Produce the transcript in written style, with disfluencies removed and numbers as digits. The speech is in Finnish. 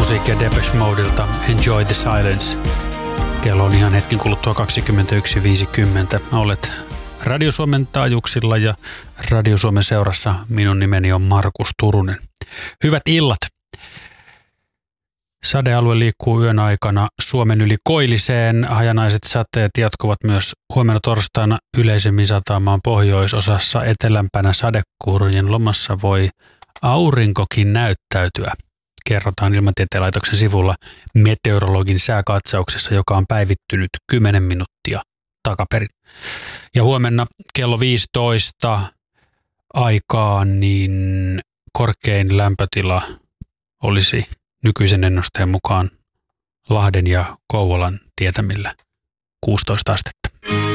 musiikkia Depeche Modelta, Enjoy the Silence. Kello on ihan hetken kuluttua 21.50. Olet Radio Suomen taajuuksilla ja Radio Suomen seurassa. Minun nimeni on Markus Turunen. Hyvät illat. Sadealue liikkuu yön aikana Suomen yli koilliseen. Hajanaiset sateet jatkuvat myös huomenna torstaina yleisemmin sataamaan pohjoisosassa. Etelämpänä sadekuurojen lomassa voi aurinkokin näyttäytyä. Kerrotaan Ilmatieteen laitoksen sivulla meteorologin sääkatsauksessa, joka on päivittynyt 10 minuuttia takaperin. Ja huomenna kello 15 aikaan niin korkein lämpötila olisi nykyisen ennusteen mukaan Lahden ja Kouvolan tietämillä 16 astetta.